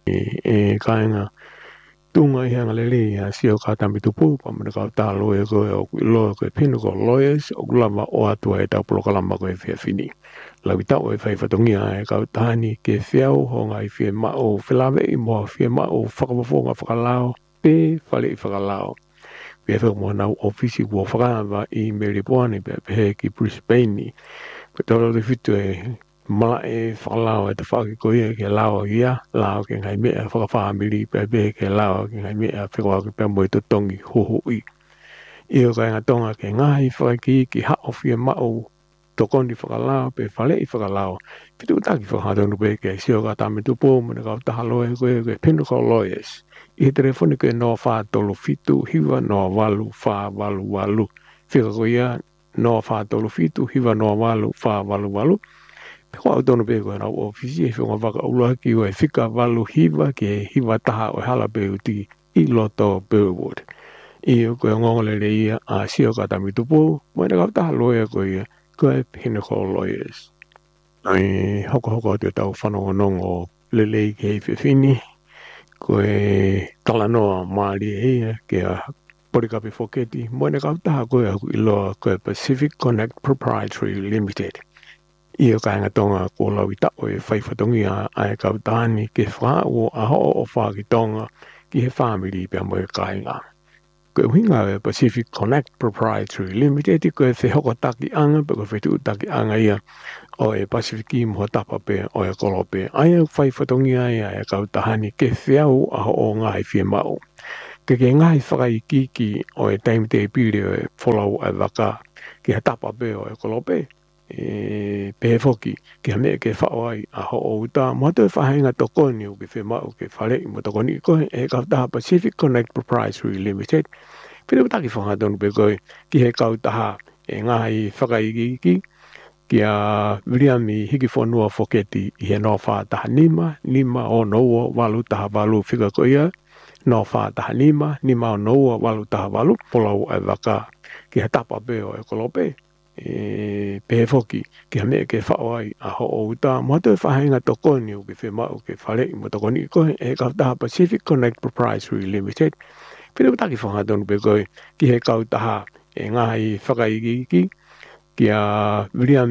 kainga tunga i hanga lele ia sio ka tambi tupu pa mana ka ta loe ko lo ko pino ko lawyers o lama o atua e tau polo kalama ko e fia fini la vita o e fai fatongia e ka tani ke fiau ho ngai fia ma o filave i mo fia ma o whakawafonga whakalao pe fale i whakalao pe fe mo na ofisi wo whakava i Meripoane pe he ki Brisbane pe tolo de fitu e mala e whakalao e te whaki ko ia ke lao ia lao ke ngai mea whakawhamiri pe ke lao ke ngai mea whikoa ke pe mo i totongi hoho i o kai ngā tonga ke ngai whaki ki hao fia ma o tokoni whakalao pe whale i whakalao pitu utaki whakatonu pe ke sio ka tame tupo mo na kau taha loe koe Pinnacle Lawyers i he telefoni koe no wha tolu fitu hiwa no walu wha walu walu whika ko ia no wha tolu fitu hiwa no walu wha walu walu Peko au tono pe koe na ofisi e whiunga waka ula ki o e whika walu hiwa ke hiwa taha o hala pe uti i loto Burwood. I o koe ngongolele ia a sio ka tami tupu, mo ina kau taha loya koe koe Pinnacle Lawyers. Ai hoko te tau whanongo nongo lelei ke hei whiwhini, koe talanoa maari ia ke a porikapi whoketi, mo ina kau taha koe aku iloa koe Pacific Connect Proprietary Limited. I o kainga tonga ko lau i tau e whaifatongi a e kau tāni ke wha o a ho o whaki tonga ki he whamiri pia mo e kainga. Koe winga e Pacific Connect Proprietary Limited koe whi hoko taki anga pe koe whi taki anga ia o e Pacific i mo tapa pe o e kolope. Ai e whaifatongi a e kau tahani ke whiau a ho o ngai whia mau. Ke ngai whakai kiki o e time te piri o e wholau e waka ki he tapa pe o e kolope. Pe foki ki me ke whaoi a ho o uta mo te whahenga tokoni o ke whemau ke whare i mo tokoni koe e kautaha Pacific Connect Proprietary Limited pere utaki whangatonu pe koe ki he kautaha e ngahi whakaiki ki a Williami hiki whanua whoketi i he no whātaha nima o noua walu taha walu whika koea no whātaha nima o noua walu taha walu polau e waka ki he tapa pe o e kolope pe foki ki me ke whaoi a ho o uta mo te whahenga tokoni o ke whemau ke whare i mo tokoni koe e kautaha Pacific Connect Proprietary Limited pere utaki whangatonu pe koe ki he kautaha e ngahi whakaiki ki a William